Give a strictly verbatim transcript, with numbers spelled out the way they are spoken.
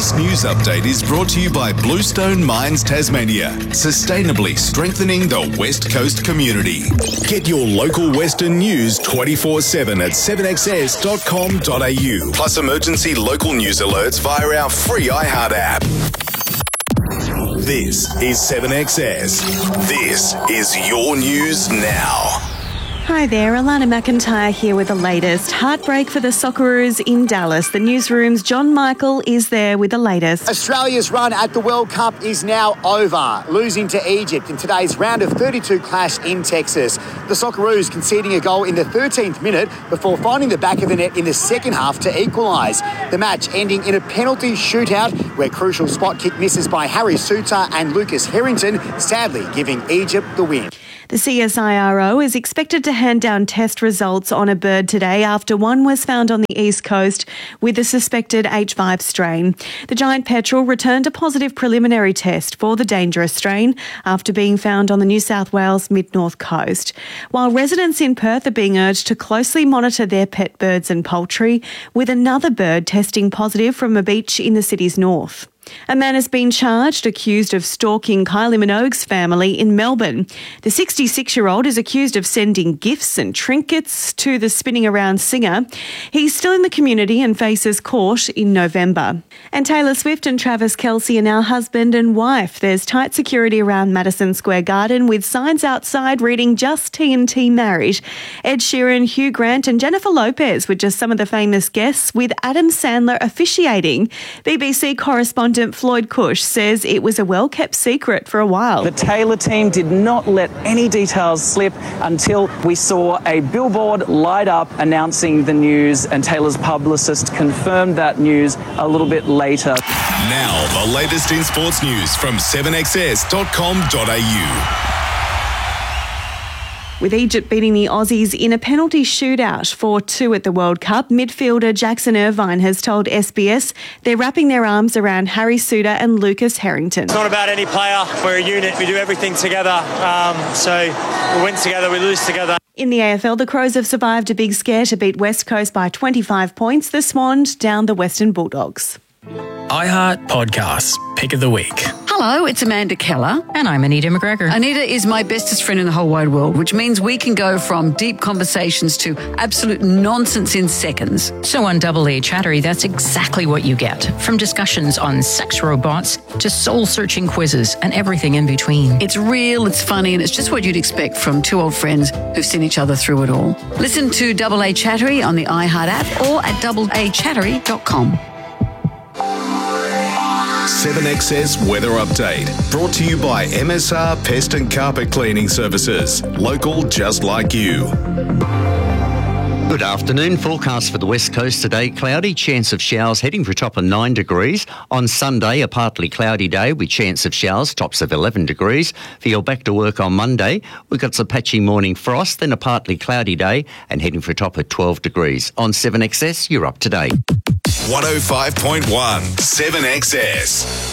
This news update is brought to you by Bluestone Mines Tasmania, sustainably strengthening the West Coast community. Get your local Western news twenty-four seven at seven x s dot com dot a u, plus emergency local news alerts via our free iHeart app. This is seven X S. This is your news now. Hi there, Alana McIntyre here with the latest. Heartbreak for the Socceroos in Dallas. The newsroom's John Michael is there with the latest. Australia's run at the World Cup is now over, losing to Egypt in today's round of thirty-two clash in Texas. The Socceroos conceding a goal in the thirteenth minute before finding the back of the net in the second half to equalise. The match ending in a penalty shootout where crucial spot kick misses by Harry Suter and Lucas Harrington, sadly giving Egypt the win. The C S I R O is expected to hand down test results on a bird today after one was found on the east coast with a suspected H five strain. The giant petrel returned a positive preliminary test for the dangerous strain after being found on the New South Wales mid-north coast. While residents in Perth are being urged to closely monitor their pet birds and poultry, with another bird testing positive from a beach in the city's north. A man has been charged, accused of stalking Kylie Minogue's family in Melbourne. The sixty-six-year-old is accused of sending gifts and trinkets to the spinning around singer. He's still in the community and faces court in November. And Taylor Swift and Travis Kelce are now husband and wife. There's tight security around Madison Square Garden with signs outside reading "Just T N T Married." Ed Sheeran, Hugh Grant and Jennifer Lopez were just some of the famous guests, with Adam Sandler officiating. B B C correspondent Floyd Cush says it was a well-kept secret for a while. The Taylor team did not let any details slip until we saw a billboard light up announcing the news, and Taylor's publicist confirmed that news a little bit later. Now, the latest in sports news from seven x s dot com dot a u. With Egypt beating the Aussies in a penalty shootout four two at the World Cup, midfielder Jackson Irvine has told S B S they're wrapping their arms around Harry Suter and Lucas Harrington. It's not about any player. We're a unit. We do everything together. Um, so we win together, we lose together. In the A F L, the Crows have survived a big scare to beat West Coast by twenty-five points. The Swans down the Western Bulldogs. iHeart Podcasts, Pick of the Week. Hello, it's Amanda Keller. And I'm Anita McGregor. Anita is my bestest friend in the whole wide world, which means we can go from deep conversations to absolute nonsense in seconds. So on Double A Chattery, that's exactly what you get. From discussions on sex robots to soul-searching quizzes and everything in between. It's real, it's funny, and it's just what you'd expect from two old friends who've seen each other through it all. Listen to Double A Chattery on the iHeart app or at double a chattery dot com. seven X S Weather Update, brought to you by M S R Pest and Carpet Cleaning Services. Local just like you. Good afternoon. Forecast for the West Coast today. Cloudy, chance of showers heading for a top of nine degrees. On Sunday, a partly cloudy day with chance of showers, tops of eleven degrees. For your back to work on Monday, we've got some patchy morning frost, then a partly cloudy day and heading for a top of twelve degrees. On seven X S, you're up to date. one oh five point one, seven X S.